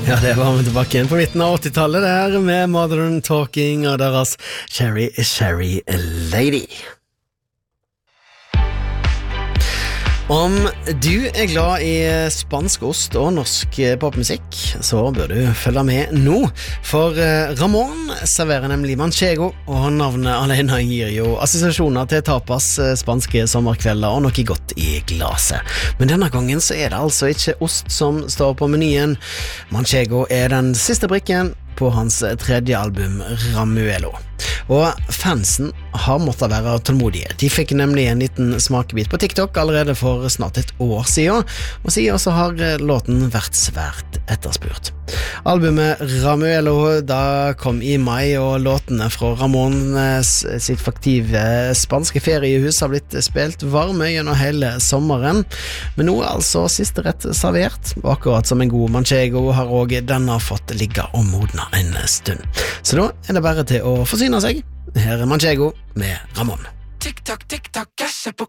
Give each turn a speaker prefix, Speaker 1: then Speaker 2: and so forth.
Speaker 1: Ja, det var vi tilbake igjen på midten av 80-tallet der med Modern Talking og deres Sherry Lady. Om du glad i spansk ost og norsk popmusikk, så bør du følge med nå, for Ramón serverer nemlig manchego, og navnet alene gir jo assosiasjoner til tapas, spanske sommerkvelder og noe godt i glaset. Men denne gangen så det altså ikke ost som står på menyen. Manchego den siste brikken på hans tredje album Ramuelo. Og fansen har måttet være tålmodige. De fikk nemlig en liten smakebit på TikTok allerede for snart et år siden, og siden så har låten vært svært etterspurt. Albumet Ramuelo da kom i mai, og låtene fra Ramón sitt faktive spanske feriehus har blitt spilt varme gjennom hele sommeren. Men nå altså siste rett servert, og akkurat som en god manchego har også denne fått ligge og modne en stund. Så da det bare til å forsyne seg. Her manchego med Ramón.
Speaker 2: Tick-tock, jeg ser på